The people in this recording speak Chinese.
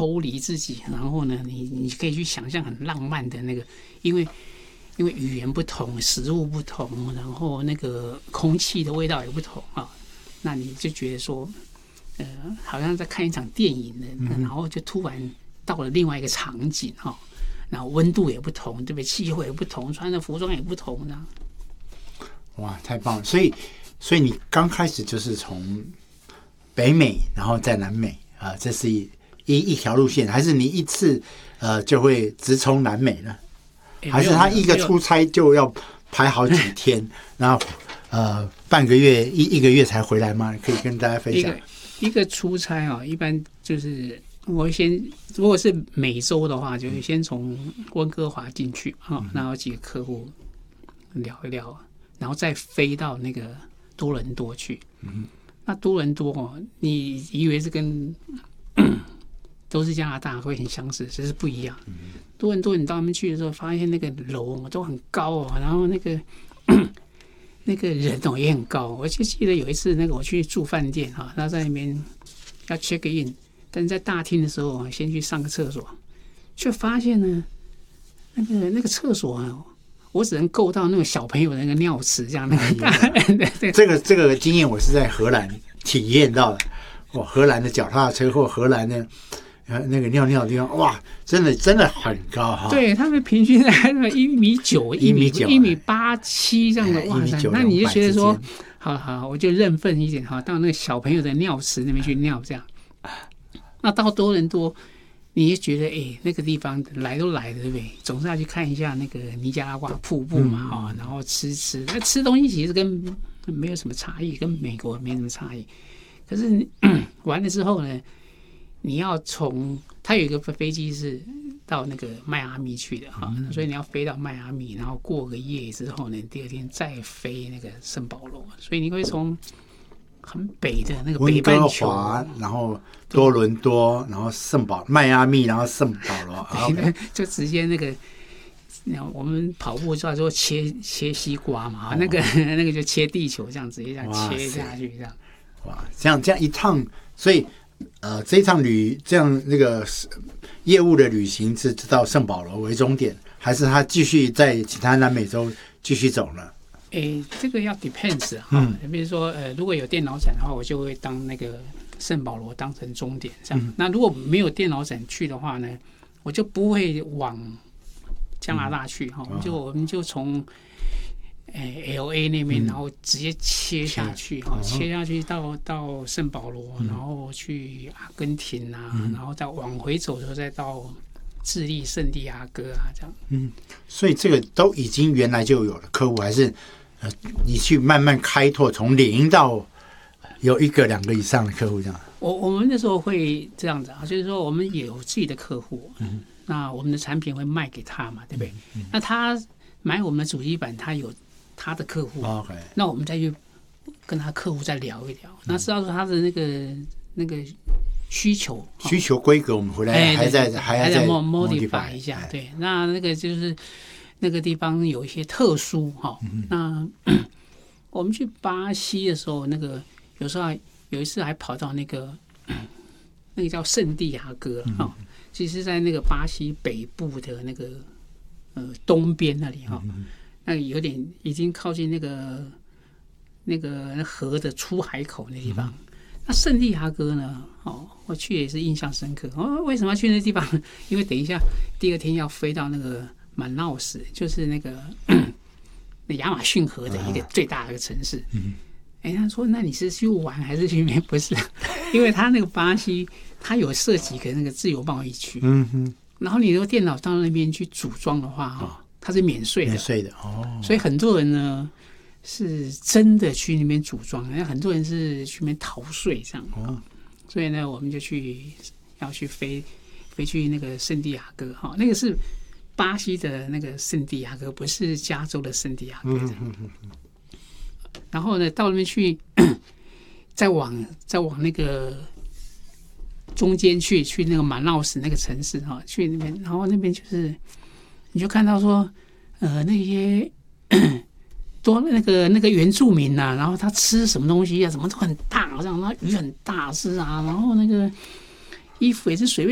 抽离自己，然后呢，你可以去想象很浪漫的那个，因为语言不同，食物不同，然后那个空气的味道也不同啊，那你就觉得说，好像在看一场电影的，然后就突然到了另外一个场景哈，然后温度也不同，对不对？气候也不同，穿的服装也不同，这样。 哇，太棒了！所以你刚开始就是从北美，然后在南美啊，这是一条路线，还是你一次就会直冲南美呢？还是他一个出差就要排好几天，然后半个月一个月才回来吗？可以跟大家分享。 一个出差啊，一般就是我先，如果是美洲的话，就是先从温哥华进去啊，然后几个客户聊一聊，然后再飞到那个多伦多去。那多伦多哦，你以为是跟都是加拿大会很相似，其实不一样。多伦多你到那边去的时候，发现那个楼都很高哦，然后那个人哦也很高。我就记得有一次，那个我去住饭店哈，他在那边要 check in， 但是在大厅的时候先去上个厕所，却发现呢，那个厕所啊，我只能够到那个小朋友的那个尿池这样那个大。 这个经验我是在荷兰体验到的。哇，荷兰的脚踏车或荷兰的那个尿尿的地方，哇，真的很高哈。 对，他们平均在1.9米、1.87米这样的，哇塞！那你就觉得说，好，我就认份一点哈，到那个小朋友的尿池那边去尿这样。那到多伦多，你就觉得那个地方来都来了，对不对？总是要去看一下那个尼加拉瓜瀑布嘛，哈，然后吃东西其实跟没有什么差异，跟美国没什么差异。可是完了之后呢，你要它有一个飞机是到那个迈阿密去的哈，所以你要飞到迈阿密，然后过个夜之后呢，第二天再飞那个圣保罗，所以你会从很北的那个北半球， 温哥华，然后多伦多，然后迈阿密，然后圣保罗， 就直接那个。我们跑步就要说切西瓜嘛，那个就切地球这样直接这样切下去这样。 哇，这样一趟，所以这一趟这样那个业务的旅行是到圣保罗为终点，还是他继续在其他南美洲继续走呢？ 这个要 depends 哈。比如说如果有电脑展的话，我就会当那个圣保罗当成终点这样。那如果没有电脑展去的话呢，我就不会往加拿大去哈，我们就从LA 那边，然后直接切下去哈，切下去到圣保罗，然后去阿根廷啊，然后再往回走的时候再到智利圣地亚哥啊这样。 所以这个都已经原来就有了客户，还是你去慢慢开拓，从0到有1个、2个以上的客户这样。 我们那时候会这样子啊，就是说我们也有自己的客户，那我们的产品会卖给他嘛，对不对？那他买我们的主机板，他有他的客户，那我们再去跟他客户再聊一聊，那知道说他的那个需求规格，我们回来还在 modify 一下，对，那个就是那个地方有一些特殊哈，那我们去巴西的时候，那个有时候有一次还跑到那个叫圣地亚哥哈，其实在那个巴西北部的那个东边那里哈。那有点已经靠近那个河的出海口那地方。那圣地亚哥呢？我去也是印象深刻。为什么要去那地方？因为等一下第二天要飞到那个满闹斯，就是那个亚马逊河的一个最大的一个城市。他说：“那你是去玩还是去？不是，因为他那个巴西，他有设几个那个自由贸易区。然后你的电脑到那边去组装的话，它是免税的，所以很多人呢是真的去那边组装，很多人是去那边逃税这样。所以呢，我们就要去飞去那个圣地亚哥哈，那个是巴西的那个圣地亚哥，不是加州的圣地亚哥。然后呢，到那边去，再往那个中间去那个满闹斯那个城市哈，去那边，然后那边就是你就看到说，那些多那个原住民呐，然后他吃什么东西啊，什么都很大，这样，那鱼很大只啊，然后那个衣服也是随便